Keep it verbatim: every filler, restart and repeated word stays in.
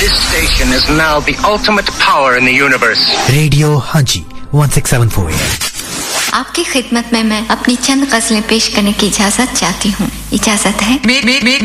This station is now the ultimate power in the universe. Radio Haji one six seven four. आपकी खिदमत में मैं अपनी चंद गजलें पेश करने की इजाजत चाहती हूँ। इजाजत है?